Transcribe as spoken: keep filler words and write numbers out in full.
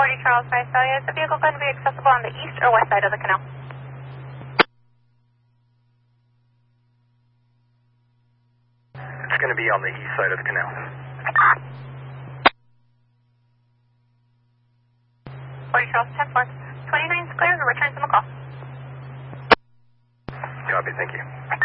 forty Charles Visalia. Is the vehicle going to be accessible on the east or west side of the canal? It's going to be on the east side of the canal. forty Charles ten four. twenty-nine is clear. Return to McCall. Copy, thank you.